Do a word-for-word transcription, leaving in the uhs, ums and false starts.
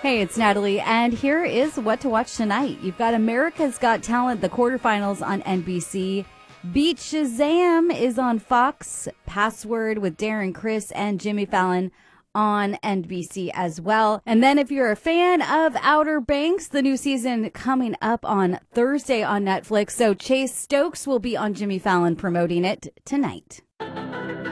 Hey, it's Natalie, and here is what to watch tonight. You've got America's Got Talent, the quarterfinals on N B C. Beat Shazam is on Fox. Password with Darren Criss and Jimmy Fallon on N B C as well. And then if you're a fan of Outer Banks, the new season coming up on Thursday on Netflix. So Chase Stokes will be on Jimmy Fallon promoting it tonight.